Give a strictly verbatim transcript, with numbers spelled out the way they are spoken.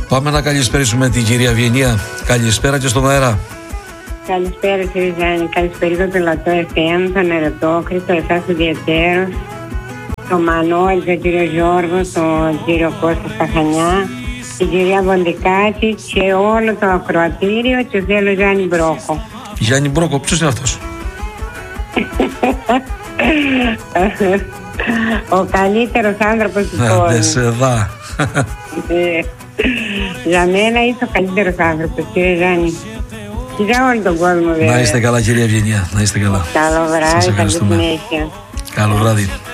Πάμε να καλησπέρισουμε την κυρία Ευγενία. Καλησπέρα και στον αέρα. Καλησπέρα κύριε Ζάνη, καλησπέρα το Λατό εφ εμ, τον Ερωτόκριτο, εσάς ιδιαιτέρως, τον Μανώλη, τον κύριο Γιώργο, τον κύριο Κώστα στα Χανιά, την κυρία Βοντικάτη και όλο το ακροατήριο και θέλω Γιάννη Μπρόκο. Γιάννη Μπρόκο, ποιος είναι αυτός? Ο καλύτερος άνθρωπος του κόσμου. Δεν σε δά. Για μένα είσαι ο καλύτερος άνθρωπος κύριε Ζάνη. Και για όλο τον κόσμο βέβαια. Να είστε καλά κυρία Ευγενία, να είστε καλά. Καλό βράδυ, καλή συνέχεια. Καλό βράδυ.